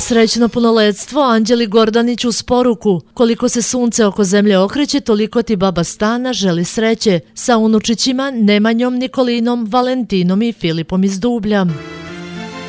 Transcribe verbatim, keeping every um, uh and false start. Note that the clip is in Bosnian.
Srećno punoletstvo Anđeli Gordanić uz poruku: koliko se sunce oko zemlje okreće, toliko ti baba Stana želi sreće, sa unučićima Nemanjom, Nikolinom, Valentinom i Filipom iz Dublja.